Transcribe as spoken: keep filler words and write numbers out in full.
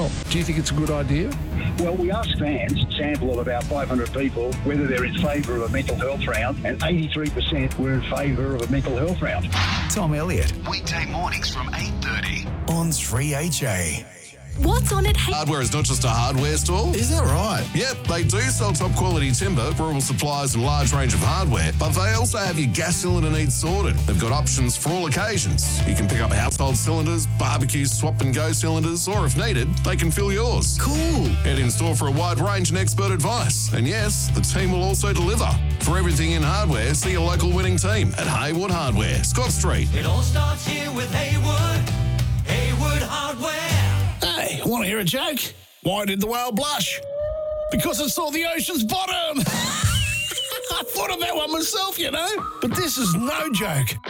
shop. Do you think it's a good idea? Well, we asked fans, a sample of about five hundred people, whether they're in favour of a mental health round, and eighty-three percent were in favour of a mental health round. Tom Elliott. Weekday mornings from eight thirty on three H A. What's on at H- Hardware is not just a hardware store. Is that right? Yep, they do sell top quality timber, rural supplies and large range of hardware, but they also have your gas cylinder needs sorted. They've got options for all occasions. You can pick up household cylinders, barbecue swap and go cylinders, or if needed, they can fill yours. Cool. Head in store for a wide range and expert advice. And yes, the team will also deliver. For everything in hardware, see your local winning team at Haywood Hardware, Scott Street. It all starts here with Haywood, Haywood Hardware. Hey, want to hear a joke? Why did the whale blush? Because it saw the ocean's bottom. I thought of that one myself, you know. But this is no joke.